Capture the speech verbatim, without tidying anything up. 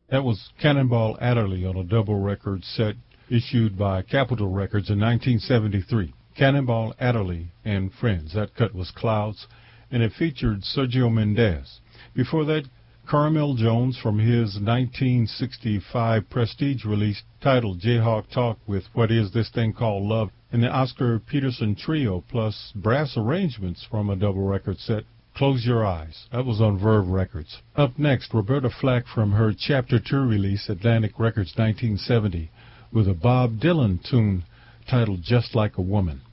That was Cannonball Adderley on a double record set issued by Capitol Records in nineteen seventy-three. Cannonball Adderley and Friends. That cut was Clouds, and it featured Sergio Mendes. Before that, Carmel Jones from his nineteen sixty-five Prestige release titled Jayhawk Talk with What Is This Thing Called Love, and the Oscar Peterson Trio plus brass arrangements from a double record set, Close Your Eyes. That was on Verve Records. Up next, Roberta Flack from her Chapter two release, Atlantic Records nineteen seventy, with a Bob Dylan tune titled Just Like a Woman.